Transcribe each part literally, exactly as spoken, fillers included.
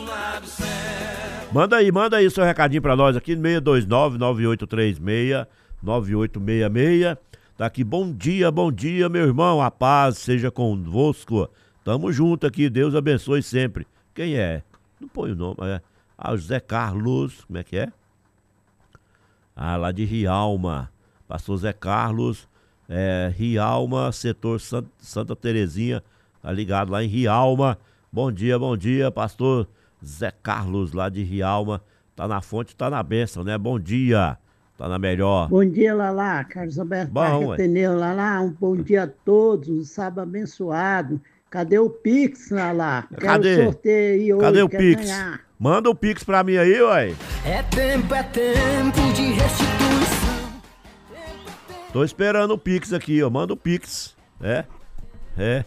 Manda aí, manda aí seu recadinho pra nós aqui no seis dois nove, nove oito três seis, nove oito seis seis. Tá aqui, bom dia, bom dia, meu irmão, a paz seja convosco. Tamo junto aqui, Deus abençoe sempre. Quem é? Não põe o nome, é. Ah, José Carlos, como é que é? Ah, lá de Rialma. Pastor Zé Carlos, é, Rialma, setor Sant, Santa Terezinha, tá ligado lá em Rialma. Bom dia, bom dia, pastor Zé Carlos, lá de Rialma. Tá na fonte, tá na bênção, né? Bom dia. Tá na melhor. Bom dia, Lalá. Carlos Alberto Bom, Ateneu, Lalá. Um bom dia a todos, um sábado abençoado. Cadê o Pix, Lalá? Cadê? Quero sorteio hoje. Cadê o quero Pix? ganhar. Manda o Pix pra mim aí, ué. É tempo, é tempo de restituição. Tô esperando o Pix aqui, ó. Manda o Pix. É? É.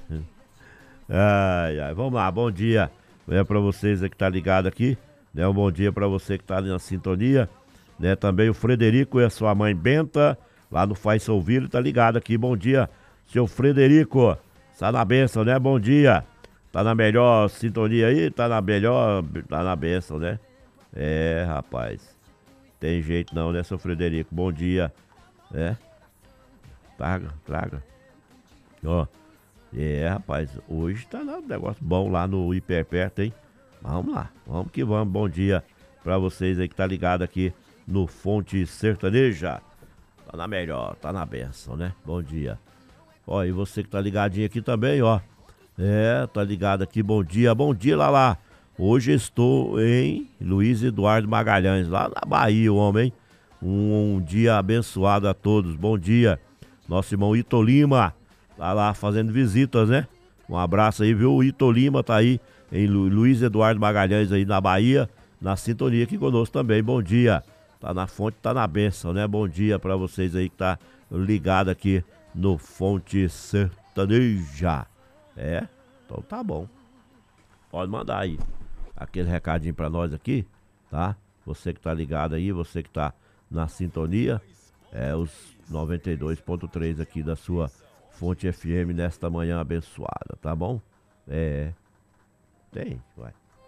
Ai, ai. Vamos lá, bom dia. É pra vocês que tá ligado aqui. Né? Um bom dia pra você que tá ali na sintonia. Né? Também o Frederico e a sua mãe Benta, lá no Faz Ouvido, tá ligado aqui. Bom dia, seu Frederico. Tá na benção, né? Bom dia. Tá na melhor sintonia aí? Tá na melhor. Tá na benção, né? É, rapaz. Tem jeito não, né, seu Frederico? Bom dia. É. Traga, traga. Ó. É, rapaz. Hoje tá um negócio bom lá no Hiper Perto, hein? Vamos lá. Vamos que vamos. Bom dia pra vocês aí que tá ligado aqui no Fonte Sertaneja. Tá na melhor, tá na benção, né? Bom dia. Ó, e você que tá ligadinho aqui também, ó. É, tá ligado aqui, bom dia, bom dia, Lalá. Hoje estou em Luiz Eduardo Magalhães, lá na Bahia, o homem. Um, um dia abençoado a todos, bom dia. Nosso irmão Ito Lima, tá lá fazendo visitas, né? Um abraço aí, viu? O Ito Lima tá aí em Lu, Luiz Eduardo Magalhães aí na Bahia, na sintonia aqui conosco também, bom dia. Tá na fonte, tá na bênção, né? Bom dia pra vocês aí que tá ligado aqui no Fonte Sertaneja. É, então tá bom. Pode mandar aí aquele recadinho pra nós aqui, tá? Você que tá ligado aí, você que tá na sintonia, é os noventa e dois ponto três aqui da sua Fonte F M nesta manhã abençoada, tá bom? É, tem, vai.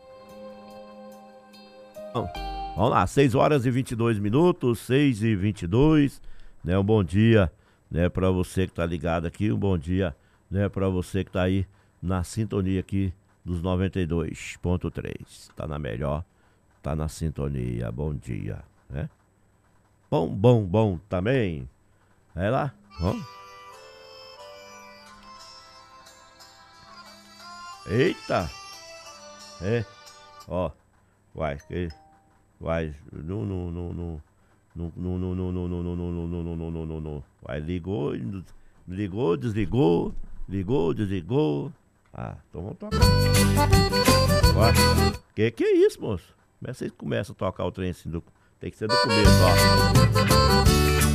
Bom, vamos lá, seis horas e vinte e dois minutos, seis e vinte e dois, né? Um bom dia, né, pra você que tá ligado aqui, um bom dia, né, pra você que tá aí na sintonia aqui dos noventa e dois ponto três. Tá na melhor, tá na sintonia, bom dia, né? Bom, bom, bom também. É lá, vamos. Eita! É, ó, vai, que, vai, não, não, não, não, não, não, não, não, não, não, não, não, não, não, não, não, não, não, vai, ligou, ligou, desligou, ligou, desligou. Ah, então vamos tocar. Vai. Que que é isso, moço? Como é que vocês começam a tocar o trem assim? Do... Tem que ser do começo, ó.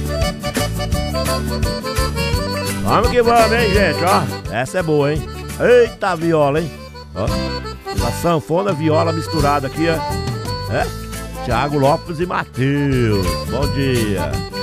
Vamos que vamos, hein, gente, ó. Essa é boa, hein? Eita, viola, hein? Ó. A sanfona, viola misturada aqui, ó. É? Thiago Lopes e Matheus. Bom dia.